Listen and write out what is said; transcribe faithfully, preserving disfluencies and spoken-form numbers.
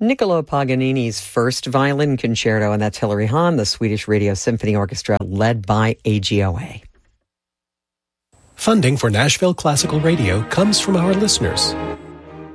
Niccolo Paganini's first violin concerto, and that's Hilary Hahn, the Swedish Radio Symphony Orchestra, led by A G O A. Funding for Nashville Classical Radio comes from our listeners.